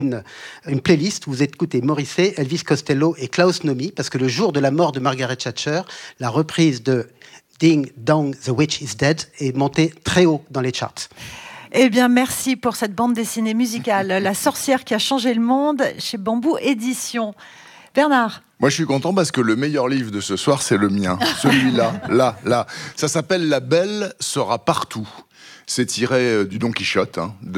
une playlist où vous écoutez Morrissey, Elvis Costello et Klaus Nomi, parce que le jour de la mort de Margaret Thatcher, la reprise de Ding Dong, The Witch is Dead est montée très haut dans les charts. Eh bien, merci pour cette bande dessinée musicale, La sorcière qui a changé le monde, chez Bambou Éditions. Bernard. Moi, je suis content parce que le meilleur livre de ce soir, c'est le mien. Celui-là, là. Ça s'appelle La Belle sera partout. C'est tiré du Don Quichotte,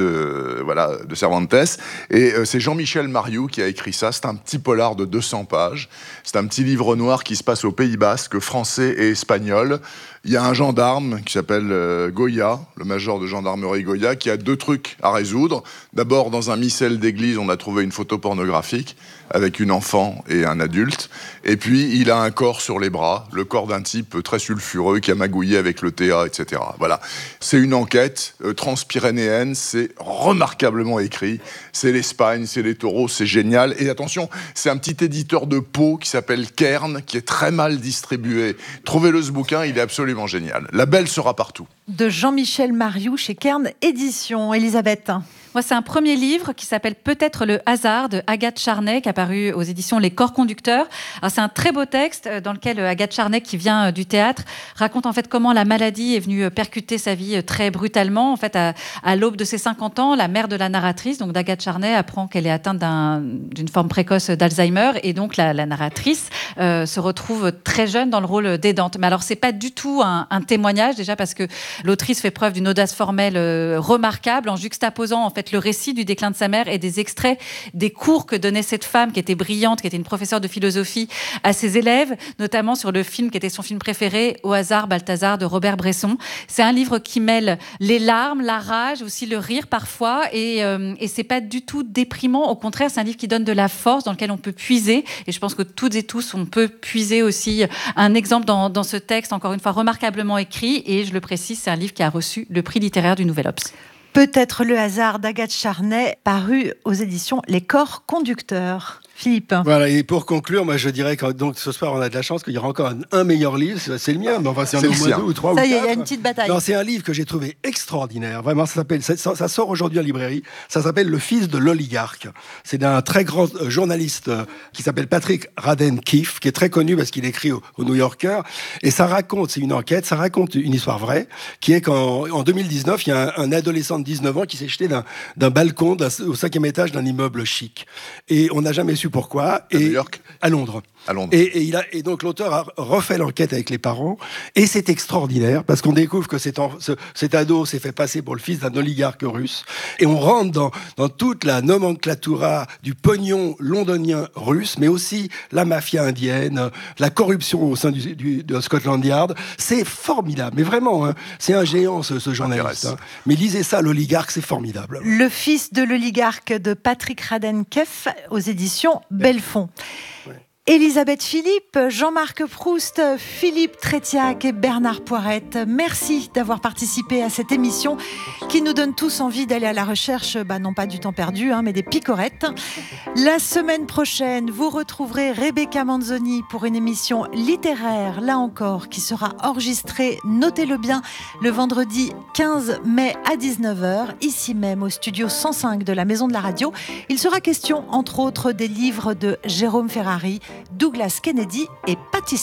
de Cervantes. Et c'est Jean-Michel Mariou qui a écrit ça. C'est un petit polar de 200 pages. C'est un petit livre noir qui se passe au Pays Basque, français et espagnol. Il y a un gendarme qui s'appelle Goya, le major de gendarmerie Goya, qui a 2 trucs à résoudre. D'abord, dans un missel d'église, on a trouvé une photo pornographique avec une enfant et un adulte. Et puis, il a un corps sur les bras, le corps d'un type très sulfureux qui a magouillé avec le TA, etc. Voilà. C'est une enquête transpyrénéenne, c'est remarquablement écrit. C'est l'Espagne, c'est les taureaux, c'est génial. Et attention, c'est un petit éditeur de Pau qui s'appelle Kern, qui est très mal distribué. Trouvez-le ce bouquin, il est absolument génial. La Belle sera partout. De Jean-Michel Mariou chez Kern Éditions. Elisabeth. Moi, c'est un premier livre qui s'appelle Peut-être le hasard de Agathe Charnay, qui est apparu aux éditions Les Corps Conducteurs. Alors, c'est un très beau texte dans lequel Agathe Charnay, qui vient du théâtre, raconte en fait comment la maladie est venue percuter sa vie très brutalement. En fait, à l'aube de ses 50 ans, la mère de la narratrice, donc d'Agathe Charnay, apprend qu'elle est atteinte d'une forme précoce d'Alzheimer, et donc la narratrice se retrouve très jeune dans le rôle d'aidante. Mais alors, c'est pas du tout un témoignage, déjà parce que l'autrice fait preuve d'une audace formelle remarquable en juxtaposant en fait le récit du déclin de sa mère et des extraits des cours que donnait cette femme qui était brillante, qui était une professeure de philosophie à ses élèves, notamment sur le film qui était son film préféré, Au hasard Balthazar de Robert Bresson. C'est un livre qui mêle les larmes, la rage, aussi le rire parfois, et c'est pas du tout déprimant. Au contraire, c'est un livre qui donne de la force, dans lequel on peut puiser, et je pense que toutes et tous, on peut puiser aussi un exemple dans ce texte, encore une fois remarquablement écrit, et je le précise, c'est un livre qui a reçu le prix littéraire du Nouvel Obs. Peut-être le hasard d'Agathe Charnay, paru aux éditions Les Corps Conducteurs. Philippe. Voilà, et pour conclure, moi je dirais que donc, ce soir on a de la chance qu'il y aura encore un meilleur livre, c'est le mien, mais enfin c'est un au moins 2 ou 3 ou 4. Ça y est, il y a une petite bataille. Non, c'est un livre que j'ai trouvé extraordinaire, vraiment, ça sort aujourd'hui en librairie, ça s'appelle Le fils de l'oligarque. C'est d'un très grand journaliste qui s'appelle Patrick Radden Keefe, qui est très connu parce qu'il écrit au New Yorker, et ça raconte, c'est une enquête, ça raconte une histoire vraie, qui est qu'en 2019, il y a un adolescent de 19 ans qui s'est jeté d'un balcon au 5e étage d'un immeuble chic. Et on n'a jamais su pourquoi. À New York ? À Londres. Et donc l'auteur a refait l'enquête avec les parents, et c'est extraordinaire parce qu'on découvre que cet ado s'est fait passer pour le fils d'un oligarque russe, et on rentre dans toute la nomenclatura du pognon londonien russe, mais aussi la mafia indienne, la corruption au sein de Scotland Yard. C'est formidable, mais vraiment, c'est un géant ce journaliste. Mais lisez ça, l'oligarque, c'est formidable. Le fils de l'oligarque de Patrick Radden Keefe aux éditions Belfond. Ouais. Elisabeth Philippe, Jean-Marc Proust, Philippe Trétiac et Bernard Poirette, merci d'avoir participé à cette émission qui nous donne tous envie d'aller à la recherche, non pas du temps perdu, mais des picorettes. La semaine prochaine, vous retrouverez Rebecca Manzoni pour une émission littéraire, là encore, qui sera enregistrée, notez-le bien, le vendredi 15 mai à 19h, ici même au studio 105 de la Maison de la Radio. Il sera question, entre autres, des livres de Jérôme Ferrari, Douglas Kennedy et Patti